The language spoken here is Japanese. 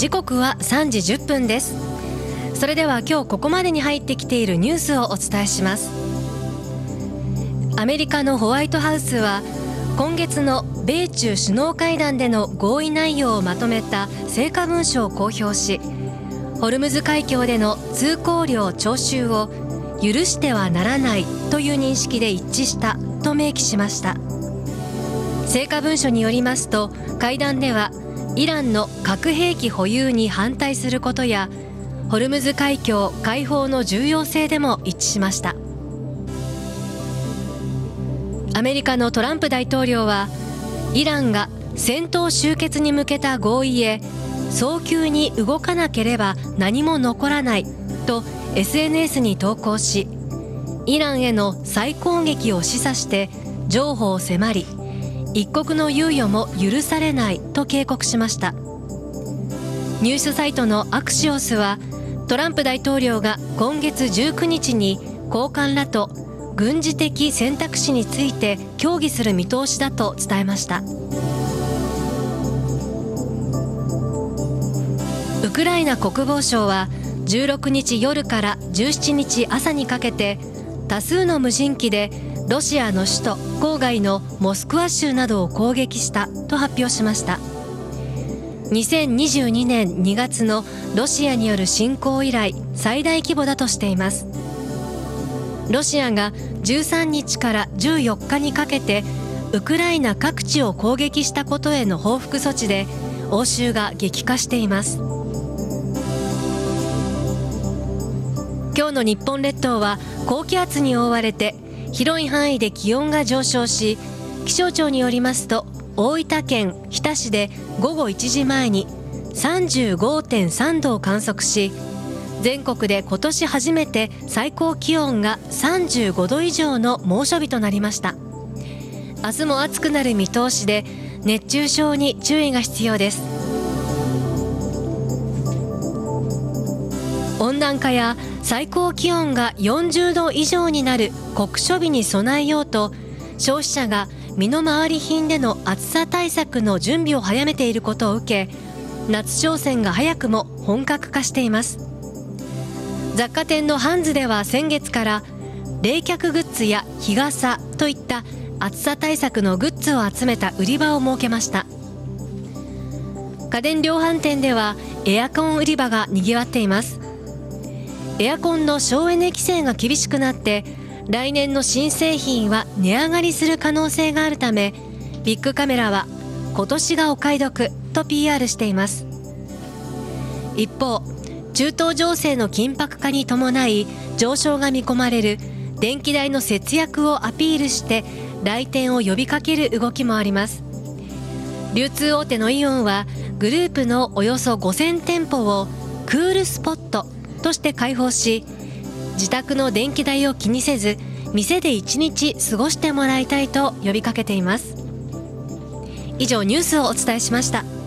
時刻は3時10分です。それでは今日ここまでに入ってきているニュースをお伝えします。アメリカのホワイトハウスは今月の米中首脳会談での合意内容をまとめた成果文書を公表し、ホルムズ海峡での通行料徴収を許してはならないという認識で一致したと明記しました。成果文書によりますと、会談ではイランの核兵器保有に反対することやホルムズ海峡開放の重要性でも一致しました。アメリカのトランプ大統領はイランが戦闘終結に向けた合意へ早急に動かなければ何も残らないと SNS に投稿し、イランへの再攻撃を示唆して譲歩を迫り、一刻の猶予も許されないと警告しました。ニュースサイトのアクシオスはトランプ大統領が今月19日に高官らと軍事的選択肢について協議する見通しだと伝えました。ウクライナ国防省は16日夜から17日朝にかけて多数の無人機でロシアの首都郊外のモスクワ州などを攻撃したと発表しました。2022年2月のロシアによる侵攻以来最大規模だとしています。ロシアが13日から14日にかけてウクライナ各地を攻撃したことへの報復措置で応酬が激化しています。今日の日本列島は高気圧に覆われて広い範囲で気温が上昇し、気象庁によりますと大分県日田市で午後1時前に 35.3 度を観測し、全国で今年初めて最高気温が35度以上の猛暑日となりました。明日も暑くなる見通しで熱中症に注意が必要です。温暖化や最高気温が40度以上になる酷暑日に備えようと、消費者が身の回り品での暑さ対策の準備を早めていることを受け、夏商戦が早くも本格化しています。雑貨店のハンズでは先月から冷却グッズや日傘といった暑さ対策のグッズを集めた売り場を設けました。家電量販店ではエアコン売り場がにぎわっています。エアコンの省エネ規制が厳しくなって来年の新製品は値上がりする可能性があるため、ビックカメラは今年がお買い得と PR しています。一方、中東情勢の緊迫化に伴い上昇が見込まれる電気代の節約をアピールして来店を呼びかける動きもあります。流通大手のイオンはグループのおよそ5000店舗をクールスポットとして開放し、自宅の電気代を気にせず店で1日過ごしてもらいたいと呼びかけています。以上ニュースをお伝えしました。